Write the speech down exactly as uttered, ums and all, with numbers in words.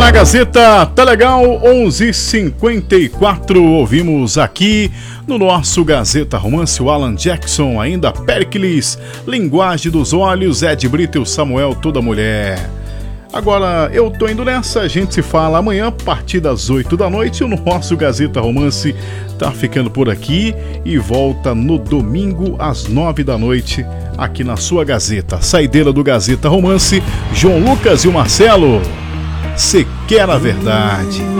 na Gazeta, tá legal, onze e cinquenta e quatro, ouvimos aqui no nosso Gazeta Romance o Alan Jackson, ainda Pericles, Linguagem dos Olhos, Ed Brito e o Samuel Toda Mulher. Agora eu tô indo nessa, a gente se fala amanhã a partir das oito da noite. O nosso Gazeta Romance tá ficando por aqui e volta no domingo às nove da noite aqui na sua Gazeta. Saideira do Gazeta Romance, João Lucas e o Marcelo. Cê quer a verdade?